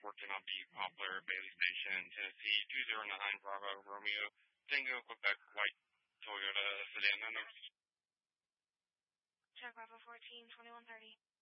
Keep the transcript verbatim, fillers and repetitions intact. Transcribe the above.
fourteen on B, Poplar, Bailey Station, Tennessee, two zero nine Bravo, Romeo, Tango, Quebec, White, Toyota, Sedan, number. Check Bravo fourteen, twenty-one thirty.